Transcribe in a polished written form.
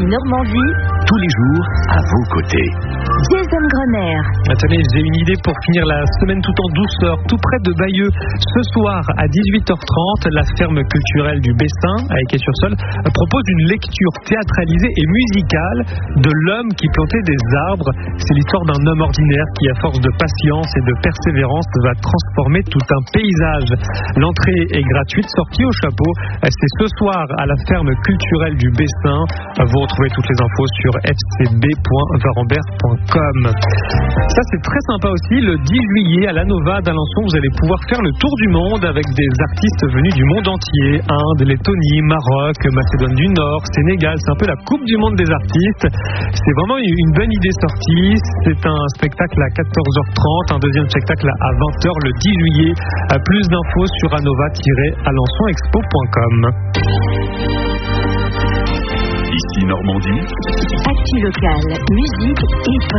Normandie, tous les jours à vos côtés. Jason Grenier. Attendez, j'ai une idée pour finir la semaine tout en douceur, tout près de Bayeux. Ce soir à 18h30, la ferme culturelle du Bessin, à Équet-sur-Seul, propose une lecture théâtralisée et musicale de l'homme qui plantait des arbres. C'est l'histoire d'un homme ordinaire qui, à force de patience et de persévérance, va transformer tout un paysage. L'entrée est gratuite, sortie au chapeau. C'est ce soir à la ferme culturelle du Bessin. Vous retrouvez toutes les infos sur fcb.varambert.com. Ça, c'est très sympa aussi. Le 10 juillet à la Nova d'Alençon, vous allez pouvoir faire le tour du monde avec des artistes venus du monde entier. Inde, Lettonie, Maroc, Macédoine du Nord, Sénégal. C'est un peu la Coupe du monde des artistes. C'est vraiment une bonne idée sortie. C'est un spectacle à 14h30, un deuxième spectacle à 20h le 10 juillet. Plus d'infos sur anova-alençonexpo.com. Ici Normandie. Actu locale, musique et